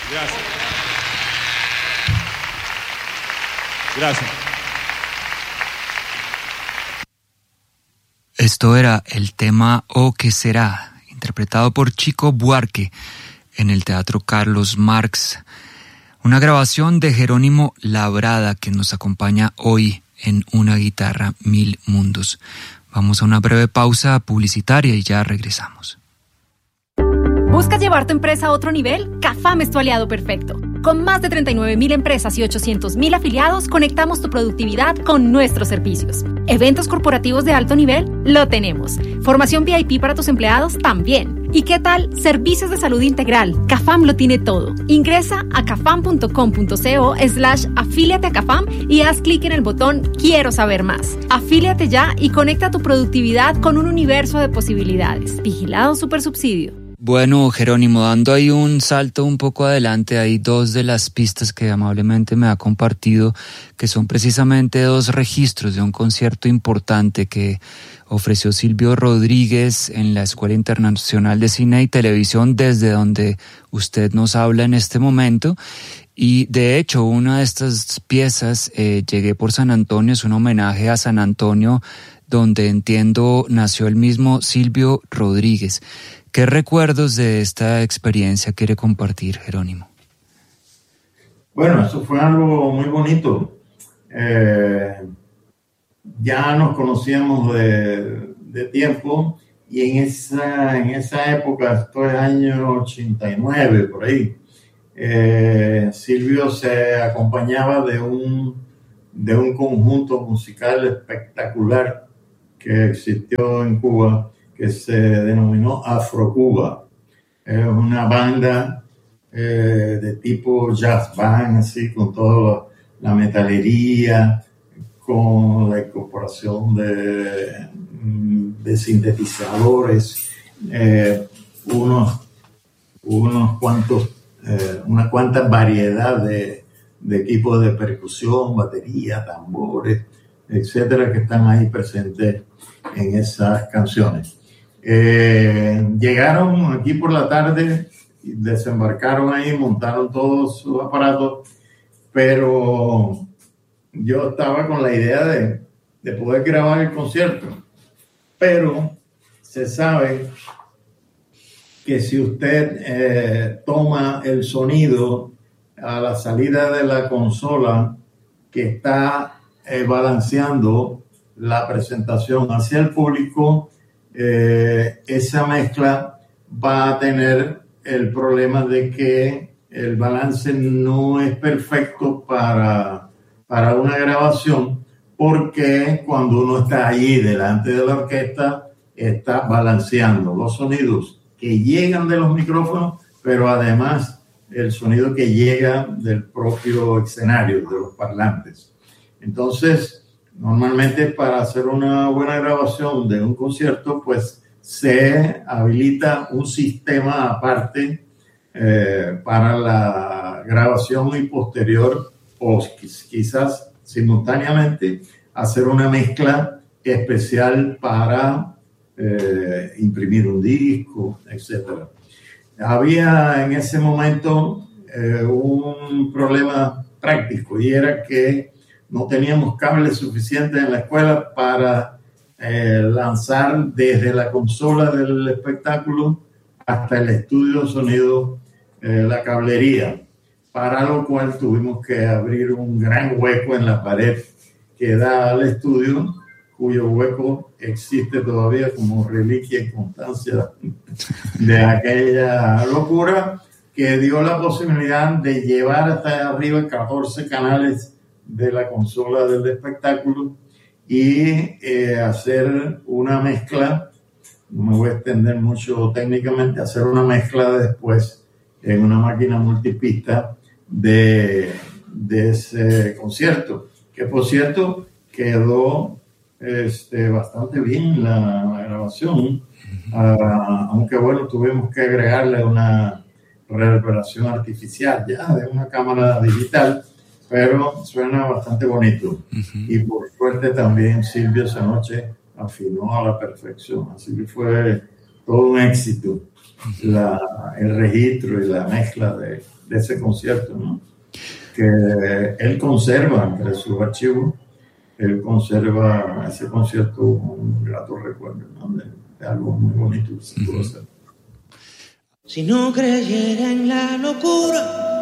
Gracias. Gracias. Esto era el tema O que será, interpretado por Chico Buarque en el Teatro Carlos Marx. Una grabación de Jerónimo Labrada que nos acompaña hoy en Una Guitarra, Mil Mundos. Vamos a una breve pausa publicitaria y ya regresamos. ¿Buscas llevar tu empresa a otro nivel? CAFAM es tu aliado perfecto. Con más de 39,000 empresas y 800,000 afiliados, conectamos tu productividad con nuestros servicios. ¿Eventos corporativos de alto nivel? Lo tenemos. ¿Formación VIP para tus empleados? También. ¿Y qué tal? Servicios de salud integral. CAFAM lo tiene todo. Ingresa a cafam.com.co/afíliate a CAFAM y haz clic en el botón Quiero saber más. Afíliate ya y conecta tu productividad con un universo de posibilidades. Vigilado Supersubsidio. Bueno, Jerónimo, dando ahí un salto un poco adelante, hay dos de las pistas que amablemente me ha compartido, que son precisamente dos registros de un concierto importante que ofreció Silvio Rodríguez en la Escuela Internacional de Cine y Televisión, desde donde usted nos habla en este momento. Y de hecho, una de estas piezas, Llegué por San Antonio, es un homenaje a San Antonio, donde entiendo nació el mismo Silvio Rodríguez. ¿Qué recuerdos de esta experiencia quiere compartir, Jerónimo? Bueno, eso fue algo muy bonito. Ya nos conocíamos de tiempo y en esa época, esto es año 89, por ahí, Silvio se acompañaba de un conjunto musical espectacular que existió en Cuba, que se denominó Afrocuba. Es una banda de tipo jazz band, así, con toda la metalería, con la incorporación de sintetizadores, una cuanta variedad de equipos de percusión, batería, tambores, etcétera, que están ahí presentes en esas canciones. Llegaron aquí por la tarde, desembarcaron ahí, montaron todos sus aparatos, pero yo estaba con la idea de poder grabar el concierto, pero se sabe que si usted toma el sonido a la salida de la consola que está balanceando la presentación hacia el público, esa mezcla va a tener el problema de que el balance no es perfecto para una grabación, porque cuando uno está allí delante de la orquesta está balanceando los sonidos que llegan de los micrófonos, pero además el sonido que llega del propio escenario, de los parlantes. Entonces, normalmente para hacer una buena grabación de un concierto, pues se habilita un sistema aparte para la grabación y posterior, o quizás simultáneamente hacer una mezcla especial para imprimir un disco, etc. Había en ese momento un problema práctico, y era que no teníamos cables suficientes en la escuela para lanzar desde la consola del espectáculo hasta el estudio de sonido la cablería, para lo cual tuvimos que abrir un gran hueco en la pared que da al estudio, cuyo hueco existe todavía como reliquia y constancia de aquella locura, que dio la posibilidad de llevar hasta arriba 14 canales de la consola del espectáculo y hacer una mezcla. No me voy a extender mucho técnicamente, hacer una mezcla después en una máquina multipista de ese concierto, que por cierto quedó bastante bien la grabación, aunque bueno, tuvimos que agregarle una reverberación artificial ya de una cámara digital, pero suena bastante bonito. Uh-huh. Y por suerte también Silvio esa noche afinó a la perfección, así que fue todo un éxito. el registro y la mezcla de ese concierto, ¿no? Que él conserva entre sus archivos, él conserva ese concierto un grato recuerdo, ¿no? de algo muy bonito que se pudo hacer. Si no creyera en la locura